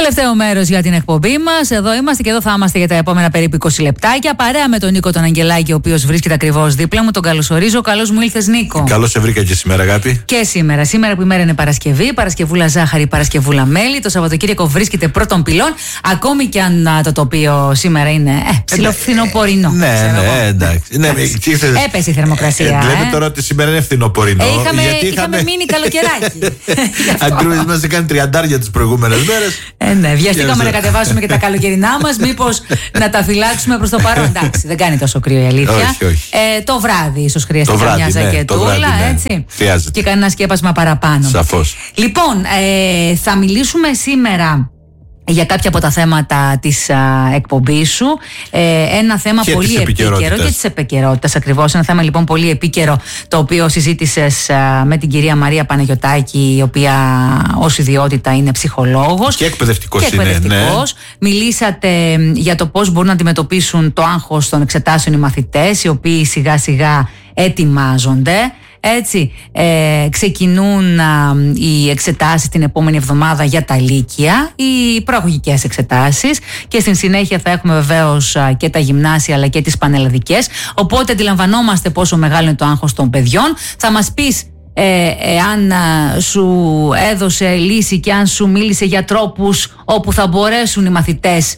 Τελευταίο μέρος για την εκπομπή μας. Εδώ είμαστε και εδώ θα είμαστε για τα επόμενα περίπου 20 λεπτάκια. Παρέα με τον Νίκο τον Αγγελάκη, ο οποίος βρίσκεται ακριβώς δίπλα μου. Τον καλωσορίζω. Καλώς μου ήλθες, Νίκο. Καλώς σε βρήκα και σήμερα, αγάπη. Και σήμερα. Σήμερα που η μέρα είναι Παρασκευή. Παρασκευούλα ζάχαρη, Παρασκευούλα μέλι. Το Σαββατοκύριακο βρίσκεται πρώτων πυλών. Ακόμη και αν το τοπίο σήμερα είναι ψιλοφθινοπορεινό. Ναι, εντάξει. Έπεσε η θερμοκρασία. Λέμε τώρα ότι σήμερα είναι φθινοπορεινό. Είχαμε μείνει καλοκαιράκι. Ακριβώς, μας έκανε 30 τις προηγούμενες μέρες. Ναι, βιαστήκαμε να κατεβάσουμε και τα καλοκαιρινά μας. Μήπως να τα φυλάξουμε προς το παρόν. Εντάξει, δεν κάνει τόσο κρύο η αλήθεια. Όχι. Το βράδυ ίσως χρειαστεί μια ζακετούλα, έτσι. Χρειάζεται. Και κανένα σκέπασμα παραπάνω. Σαφώς. Λοιπόν, θα μιλήσουμε σήμερα για κάποια από τα θέματα της εκπομπής σου. Ένα θέμα και πολύ επίκαιρο και της επικαιρότητας ακριβώς. Ένα θέμα λοιπόν πολύ επίκαιρο, το οποίο συζήτησες με την κυρία Μαρία Παναγιωτάκη, η οποία ως ιδιότητα είναι ψυχολόγος. Και εκπαιδευτικός είναι. Ναι. Μιλήσατε για το πώς μπορούν να αντιμετωπίσουν το άγχος των εξετάσεων οι μαθητές, οι οποίοι σιγά σιγά ετοιμάζονται. Έτσι, ξεκινούν οι εξετάσεις την επόμενη εβδομάδα για τα λύκεια, οι προαγωγικές εξετάσεις, και στην συνέχεια θα έχουμε βεβαίως και τα γυμνάσια αλλά και τις πανελλαδικές. Οπότε αντιλαμβανόμαστε πόσο μεγάλο είναι το άγχος των παιδιών. Θα μας πεις αν σου έδωσε λύση και αν σου μίλησε για τρόπους όπου θα μπορέσουν οι μαθητές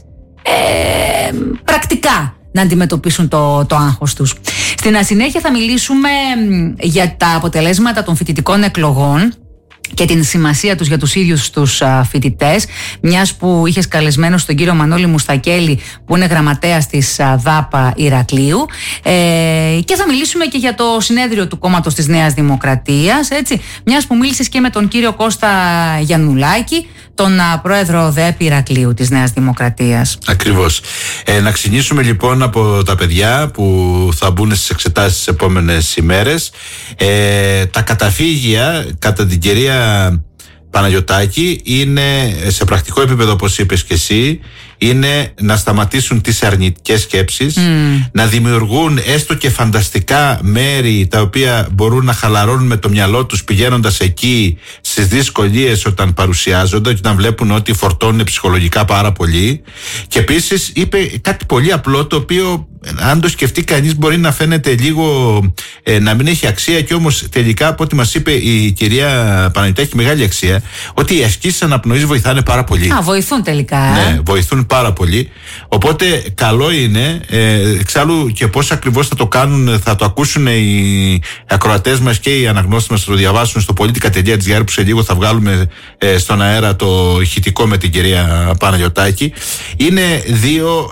πρακτικά να αντιμετωπίσουν το άγχος τους. Στην συνέχεια θα μιλήσουμε για τα αποτελέσματα των φοιτητικών εκλογών και την σημασία τους για τους ίδιους τους φοιτητές, μιας που είχες καλεσμένο τον κύριο Μανώλη Μουστακέλη, που είναι γραμματέας της ΔΑΠΑ Ηρακλείου, και θα μιλήσουμε και για το συνέδριο του κόμματος της Νέας Δημοκρατίας, έτσι, μιας που μίλησες και με τον κύριο Κώστα Γιαννουλάκη, τον πρόεδρο ΔΕΠ Ηρακλείου της Νέας Δημοκρατίας. Ακριβώς. Να ξεκινήσουμε λοιπόν από τα παιδιά που θα μπουν στις εξετάσεις τις επόμενες ημέρες. Τα καταφύγια κατά την κυρία Παναγιωτάκη είναι σε πρακτικό επίπεδο, όπως είπες και εσύ, είναι να σταματήσουν τις αρνητικές σκέψεις, να δημιουργούν έστω και φανταστικά μέρη τα οποία μπορούν να χαλαρώνουν με το μυαλό τους πηγαίνοντας εκεί στις δυσκολίες όταν παρουσιάζονται και όταν βλέπουν ότι φορτώνουν ψυχολογικά πάρα πολύ. Και επίσης είπε κάτι πολύ απλό, το οποίο αν το σκεφτεί κανείς μπορεί να φαίνεται λίγο να μην έχει αξία, και όμως τελικά από ό,τι μας είπε η κυρία Παναγιωτάκη έχει μεγάλη αξία, ότι οι ασκήσεις αναπνοής βοηθάνε πάρα πολύ. Βοηθούν τελικά. Ναι, βοηθούν πάρα πολύ. Οπότε καλό είναι, εξάλλου και πώς ακριβώς θα το κάνουν, θα το ακούσουν οι ακροατές μας και οι αναγνώστες μας, θα το διαβάσουν στο politica.gr, που σε λίγο θα βγάλουμε στον αέρα το ηχητικό με την κυρία Παναγιωτάκη. Είναι δύο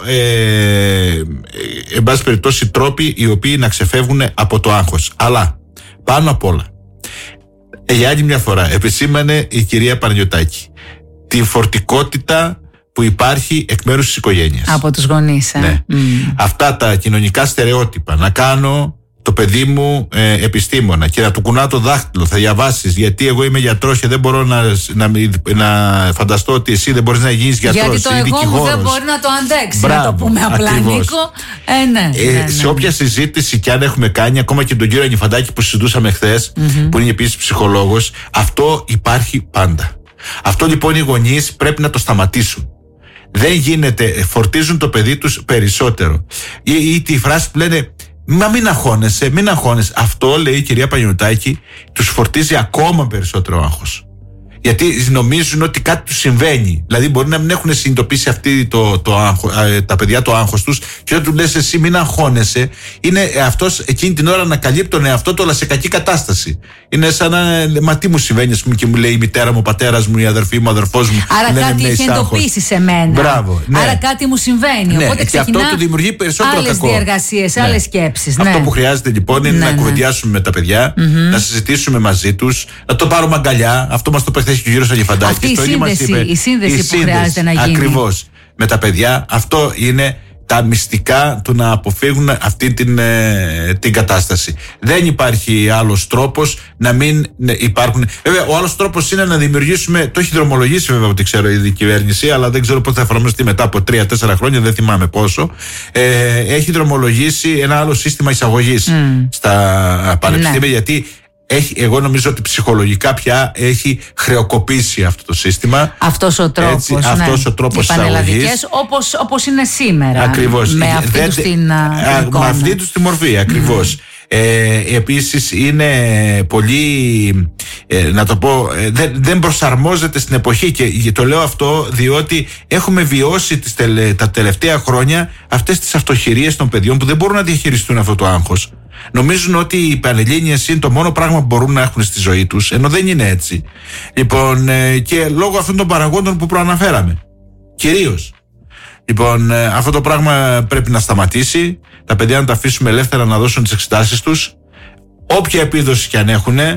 εν πάση περιπτώσει τρόποι οι οποίοι να ξεφεύγουν από το άγχος. Αλλά πάνω απ' όλα, για άλλη μια φορά επισήμανε η κυρία Παναγιωτάκη τη φορτικότητα που υπάρχει εκ μέρους της οικογένειας. Από τους γονείς. Ναι. Αυτά τα κοινωνικά στερεότυπα, να κάνω το παιδί μου επιστήμονα και να του κουνάω το δάχτυλο, θα διαβάσεις γιατί εγώ είμαι γιατρός και δεν μπορώ να φανταστώ ότι εσύ δεν μπορείς να γίνεις γιατρός. Γιατί το εγώ μου δεν μπορεί να το αντέξει. Μπράβο, να το πούμε απλά, ακριβώς. Νίκο. Ναι. Σε όποια συζήτηση και αν έχουμε κάνει, ακόμα και τον κύριο Ανιφαντάκη που συζητούσαμε χθες, που είναι επίσης ψυχολόγος, αυτό υπάρχει πάντα. Αυτό λοιπόν οι γονείς πρέπει να το σταματήσουν. Δεν γίνεται, φορτίζουν το παιδί τους περισσότερο. Ή τη φράση που λένε «Μα μην αγχώνεσαι, μην αγχώνεσαι». Αυτό, λέει η κυρία Παναγιωτάκη, τους φορτίζει ακόμα περισσότερο άγχος. Γιατί νομίζουν ότι κάτι τους συμβαίνει. Δηλαδή μπορεί να μην έχουν συνειδητοποιήσει αυτοί τα παιδιά το άγχος τους, και όταν του λες εσύ μην αγχώνεσαι, είναι αυτός εκείνη την ώρα ανακαλύπτει τον εαυτό του αλλά σε κακή κατάσταση. Είναι σαν να μα τι μου συμβαίνει, ας πούμε, και μου λέει η μητέρα μου, ο πατέρας μου, η αδερφή μου, ο αδερφός μου. Άρα κάτι έχει εντοπίσει σε μένα. Μπράβο, ναι. Άρα κάτι μου συμβαίνει. Ναι. Οπότε και αυτό του δημιουργεί περισσότερο άλλες κακό. διεργασίες, άλλες σκέψεις. Αυτό που χρειάζεται λοιπόν είναι να κουβεντιάσουμε με τα παιδιά, να συζητήσουμε μαζί τους, να το πάρουμε αγκαλιά. Αυτό μας το είπε και ο κύριος Ανιφαντάκης. Αυτή η σύνδεση που χρειάζεται να γίνει. Ακριβώς. Με τα παιδιά. Αυτό είναι τα μυστικά του να αποφύγουν αυτή την κατάσταση. Δεν υπάρχει άλλος τρόπος να μην υπάρχουν. Βέβαια, ο άλλος τρόπος είναι να δημιουργήσουμε. Το έχει δρομολογήσει βέβαια, ό,τι ξέρω, η κυβέρνηση, αλλά δεν ξέρω πότε θα εφαρμοστεί μετά από 3-4 χρόνια, δεν θυμάμαι πόσο. Έχει δρομολογήσει ένα άλλο σύστημα εισαγωγής στα πανεπιστήμια, γιατί εγώ νομίζω ότι ψυχολογικά πια έχει χρεοκοπήσει αυτό το σύστημα. Αυτός ο τρόπος. Αυτός ο τρόπος εισαγωγής. Όπως είναι σήμερα. Ακριβώς. Με αυτή τους τη μορφή, ακριβώς. Επίσης είναι πολύ, να το πω, δεν προσαρμόζεται στην εποχή, και το λέω αυτό διότι έχουμε βιώσει τα τελευταία χρόνια αυτές τις αυτοχειρίες των παιδιών που δεν μπορούν να διαχειριστούν αυτό το άγχος. Νομίζουν ότι οι Πανελλήνιες είναι το μόνο πράγμα που μπορούν να έχουν στη ζωή τους, ενώ δεν είναι έτσι. Λοιπόν, και λόγω αυτών των παραγόντων που προαναφέραμε κυρίως. Λοιπόν, αυτό το πράγμα πρέπει να σταματήσει. Τα παιδιά να τα αφήσουμε ελεύθερα να δώσουν τις εξετάσεις τους, όποια επίδοση και αν έχουν.